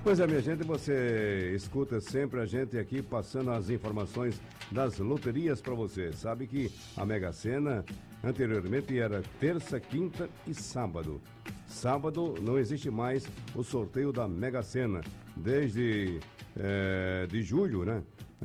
Pois é, minha gente, você escuta sempre a gente aqui passando as informações das loterias para você. Sabe que a Mega Sena anteriormente era terça, quinta e sábado. Sábado não existe mais o sorteio da Mega Sena. Desde de julho, né?